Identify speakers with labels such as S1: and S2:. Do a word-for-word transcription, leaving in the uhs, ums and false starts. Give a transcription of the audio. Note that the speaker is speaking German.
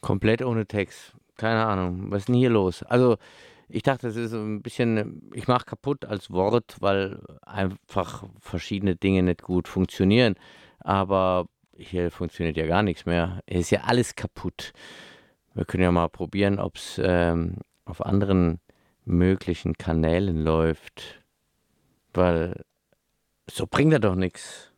S1: Komplett ohne Text. Keine Ahnung, was ist 'n hier los? Also, ich dachte, das ist so 'n bisschen ich mache kaputt als Wort, weil einfach verschiedene Dinge nicht gut funktionieren. Aber hier funktioniert ja gar nix mehr. Hier ist ja alles kaputt. Wir können ja mal probieren, ob's, ähm, auf anderen möglichen Kanälen läuft, weil so bringt er doch nix.